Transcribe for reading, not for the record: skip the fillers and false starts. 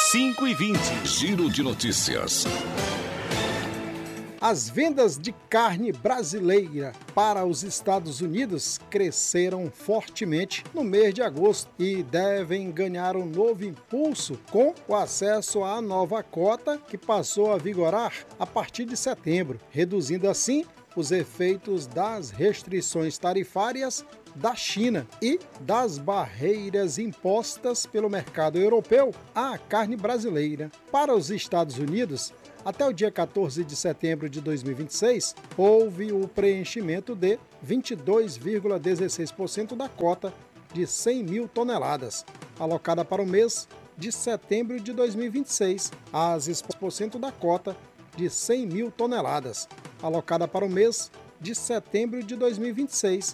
5h20. Giro de notícias. As vendas de carne brasileira para os Estados Unidos cresceram fortemente no mês de agosto e devem ganhar um novo impulso com o acesso à nova cota que passou a vigorar a partir de setembro, reduzindo assim os efeitos das restrições tarifárias da China e das barreiras impostas pelo mercado europeu à carne brasileira. Para os Estados Unidos, até o dia 14 de setembro de 2026, houve o preenchimento de 22,16% da cota de 100 mil toneladas, alocada para o mês de setembro de 2026, as 10% da cota de 100 mil toneladas, alocada para o mês de setembro de 2026,